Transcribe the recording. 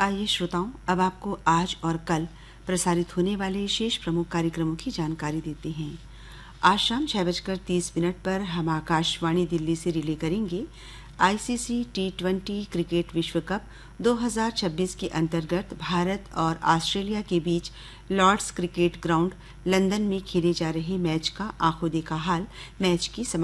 आइए श्रोताओं, अब आपको आज और कल प्रसारित होने वाले शेष प्रमुख कार्यक्रमों की जानकारी देते हैं। आज शाम 6:30 पर हम आकाशवाणी दिल्ली से रिले करेंगे ICC T20 क्रिकेट विश्व कप 2026 के अंतर्गत भारत और ऑस्ट्रेलिया के बीच लॉर्ड्स क्रिकेट ग्राउंड लंदन में खेले जा रहे मैच का आंखों देखा हाल, मैच की